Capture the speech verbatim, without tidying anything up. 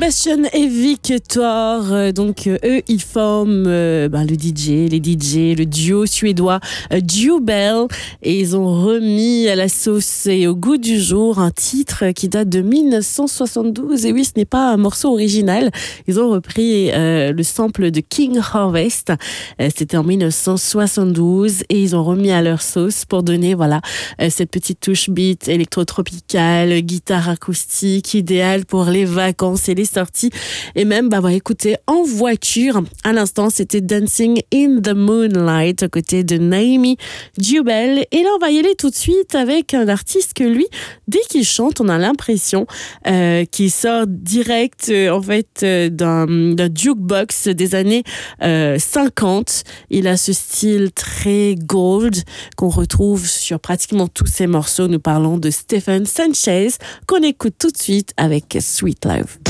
Sebastian et Victor, euh, donc euh, eux ils forment euh, ben, le D J, les D J, le duo suédois euh, Jubel, et ils ont remis à la sauce et au goût du jour un titre qui date de dix-neuf cent soixante-douze. Et oui, ce n'est pas un morceau original, ils ont repris euh, le sample de King Harvest, euh, c'était en dix-neuf cent soixante-douze, et ils ont remis à leur sauce pour donner voilà euh, cette petite touche beat électro-tropicale, guitare acoustique, idéale pour les vacances et les sorties, et même bah, bah écoutez en voiture. À l'instant, c'était Dancing in the Moonlight aux côtés de Naomi Jubel. Et là, on va y aller tout de suite avec un artiste que lui, dès qu'il chante, on a l'impression euh, qu'il sort direct euh, en fait euh, d'un, d'un jukebox des années euh, cinquante. Il a ce style très gold qu'on retrouve sur pratiquement tous ses morceaux. Nous parlons de Stephen Sanchez, qu'on écoute tout de suite avec Sweet Love.